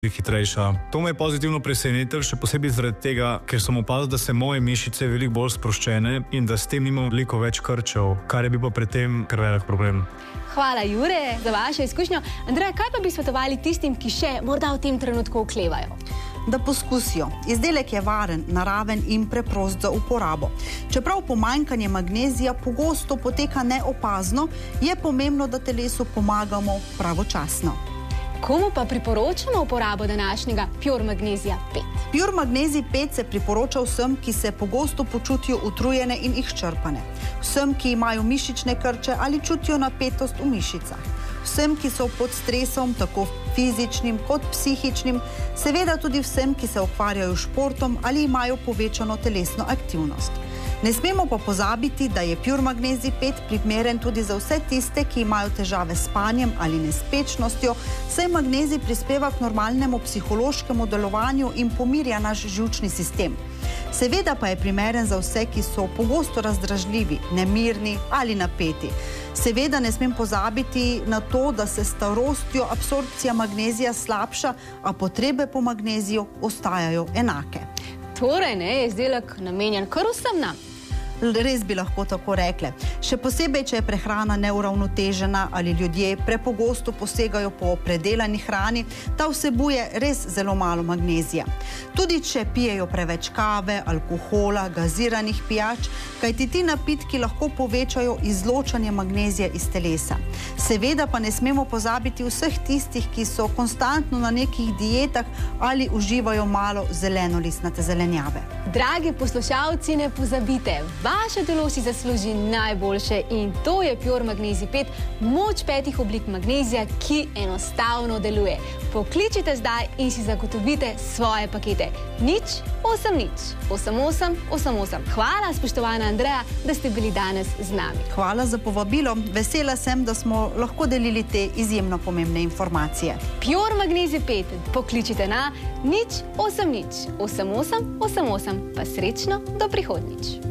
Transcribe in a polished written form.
hitrejša. To me je pozitivno presenetilo, še posebej zaradi tega, ker sem opazil, da se moje mišice veliko bolj sproščene in da s tem nimam veliko več krčev, kar je bil pa pri tem kar velik problem. Hvala, Jure, za vašo izkušnjo. Andreja, kaj pa bi svetovali tistim, ki še morda v tem trenutku oklevajo? Da poskusijo. Izdelek je varen, naraven in preprost za uporabo. Čeprav pomanjkanje magnezija pogosto poteka neopazno, je pomembno, da telesu pomagamo pravočasno. Komu pa priporočamo uporabo današnjega Pure Magnezija 5? Pure Magnezij 5 se priporoča vsem, ki se pogosto počutijo utrujene in izčrpane. Vsem, ki imajo mišične krče ali čutijo napetost v mišicah. Vsem, ki so pod stresom, tako fizičnim kot psihičnim, seveda tudi vsem, ki se ukvarjajo s športom ali imajo povečano telesno aktivnost. Ne smemo pa pozabiti, da je Pure Magnezij 5 primeren tudi za vse tiste, ki imajo težave s spanjem ali nespečnostjo, saj magnezij prispeva k normalnemu psihološkemu delovanju in pomirja naš živčni sistem. Seveda pa je primeren za vse, ki so pogosto razdražljivi, nemirni ali napeti. Seveda ne smem pozabiti na to, da se s starostjo absorpcija magnezija slabša, a potrebe po magneziju ostajajo enake. Torej, je izdelek namenjen kar vsem nam. Res bi lahko tako rekle. Še posebej, če je prehrana neuravnotežena ali ljudje prepogosto posegajo po predelani hrani, ta vsebuje res zelo malo magnezija. Tudi če pijejo preveč kave, alkohola, gaziranih pijač, kajti ti napitki lahko povečajo izločanje magnezija iz telesa. Seveda pa ne smemo pozabiti vseh tistih, ki so konstantno na nekih dietah ali uživajo malo zelenolistnate zelenjave. Dragi poslušalci, ne pozabite, vaše telo si zasluži najboljše in to je Pure Magnezij 5, moč 5 oblik magnezija, ki enostavno deluje. Pokličite zdaj in si zagotovite svoje pakete. 0-8-0-88-88. Hvala, spoštovana Andreja, da ste bili danes z nami. Hvala za povabilo. Vesela sem, da smo lahko delili te izjemno pomembne informacije. Pure Magnezij 5 pokličite na 0-8-0-88-88. Pa srečno do prihodnjič.